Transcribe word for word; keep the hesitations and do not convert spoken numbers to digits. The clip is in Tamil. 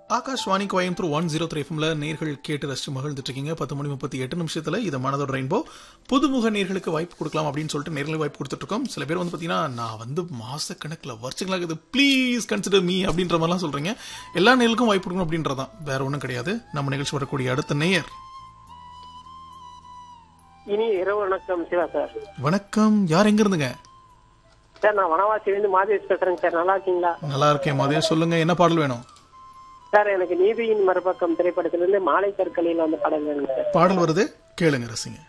Akashvani Coimbatore one zero three எஃப்எம்ல நேர்கள் கேட்டு ரசிச்சு மகிழ்ந்துட்டு இருக்கீங்க. பத்து மணி முப்பத்தி எட்டு நிமிஷத்துல இது மனதோட ரெயின்போ. புதுமுக நேர்களுக்கு வாய்ப்பு கொடுக்கலாம் அப்படின்னு சொல்லிட்டு நேர்களுக்கு வாய்ப்பு கொடுத்துட்டு இருக்கோம். சில பேர் வந்து பாத்தீங்கன்னா நான் வந்து மாச கணக்குல வருஷங்களாக ப்ளீஸ் கன்சிடர் மீ அப்படின்ற மாதிரிலாம் சொல்றீங்க. எல்லா நேர்களுக்கும் வாய்ப்பு கொடுக்கணும் அப்படின்றதான், வேற ஒன்றும் கிடையாது. நம்ம நிகழ்ச்சி வரக்கூடிய அடுத்த நேயர். இனி இரவு வணக்கம் சிவா சார். வணக்கம், யார் எங்க இருந்துங்க? சார் நான் வனவாசியிலிருந்து மாதேஷ் பேசுறேங்க சார். நல்லா இருக்கீங்களா? நல்லா இருக்கேன் மாதேஷ், சொல்லுங்க என்ன பாடல் வேணும்? சார் எனக்கு நீதியின் மறுபக்கம் திரைப்படத்திலிருந்து மாலை கற்களில் வந்த பாடல் வேணும் சார். பாடல் வருது, கேளுங்க ரசிங்க.